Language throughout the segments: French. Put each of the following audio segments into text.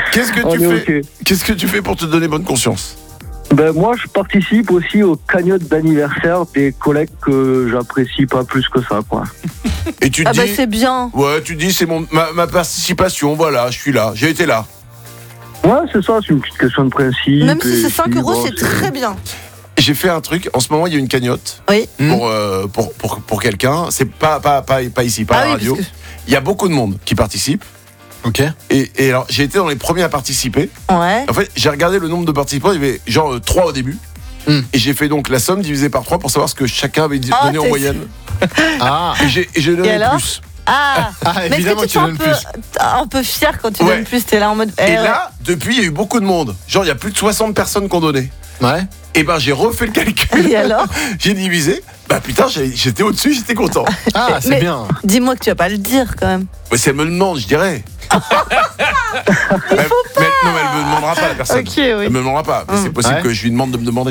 Qu'est-ce que On tu est fais ok. Qu'est-ce que tu fais pour te donner bonne conscience? Ben, moi, je participe aussi aux cagnottes d'anniversaire des collègues que j'apprécie pas plus que ça, quoi. Et tu te Ah bah dis, c'est bien. ouais, tu te dis, c'est ma participation, voilà, je suis là, j'ai été là. Ouais, c'est ça, c'est une petite question de principe. Même si c'est 5 puis, euros, bon, c'est très bien. J'ai fait un truc, en ce moment, il y a une cagnotte Oui. pour quelqu'un. C'est pas ici, pas à la radio. parce Il y a beaucoup de monde qui participe. Ok. Et alors, j'ai été dans les premiers à participer. Ouais. En fait, j'ai regardé le nombre de participants, il y avait genre 3 au début. Et j'ai fait donc la somme divisée par 3 pour savoir ce que chacun avait donné en t'es- moyenne. Ah, Et j'ai donné alors plus. Ah, mais est-ce évidemment que que tu tu te donnes sens un peu fier quand tu Ouais. donnes plus? T'es là en mode. Et là, depuis, il y a eu beaucoup de monde. Genre, il y a plus de 60 personnes qui ont donné. ouais. Et ben, j'ai refait le calcul. Et alors? J'ai divisé. Bah putain, j'étais au-dessus, j'étais content. Ah, c'est Mais- bien. Dis-moi que tu vas pas le dire quand même. Mais si elle me le demande, je dirais. Non, mais elle me demandera pas, la personne. Ok, oui. Elle me demandera pas. Mais c'est possible Ouais. que je lui demande de me demander.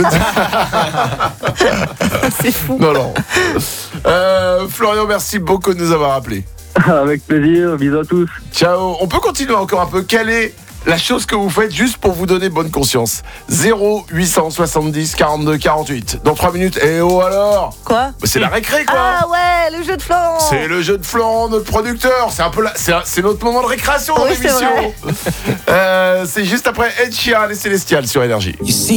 C'est fou. Non. Florian, merci beaucoup de nous avoir appelés. Avec plaisir, bisous à tous. Ciao. On peut continuer encore un peu. Quelle est la chose que vous faites juste pour vous donner bonne conscience? 0870 42 48. Dans 3 minutes. Et oh alors? Quoi? Bah, c'est la récré, quoi. Ah ouais, le jeu de Florent. C'est le jeu de Florent, notre producteur. C'est un peu c'est notre moment de récréation dans Oui, c'est l'émission. C'est juste après Ed Sheeran et Célestial sur Énergie.